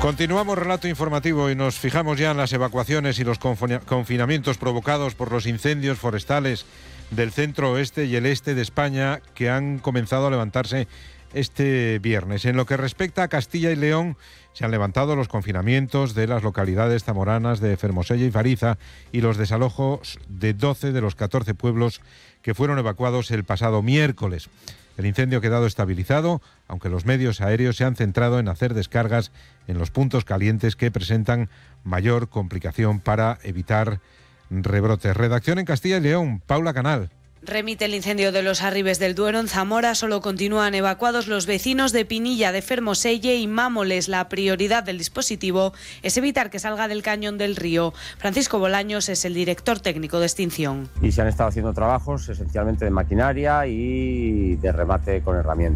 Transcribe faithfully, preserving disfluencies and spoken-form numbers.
Continuamos relato informativo y nos fijamos ya en las evacuaciones y los confinamientos provocados por los incendios forestales del centro oeste y el este de España que han comenzado a levantarse este viernes. En lo que respecta a Castilla y León, se han levantado los confinamientos de las localidades zamoranas de Fermosella y Fariza y los desalojos de doce de los catorce pueblos que fueron evacuados el pasado miércoles. El incendio ha quedado estabilizado, aunque los medios aéreos se han centrado en hacer descargas en los puntos calientes que presentan mayor complicación para evitar rebrotes. Redacción en Castilla y León, Paula Canal. Remite el incendio de los Arribes del Duero. En Zamora solo continúan evacuados los vecinos de Pinilla, de Fermoselle y Mámoles. La prioridad del dispositivo es evitar que salga del cañón del río. Francisco Bolaños es el director técnico de extinción. Y se han estado haciendo trabajos esencialmente de maquinaria y de remate con herramientas.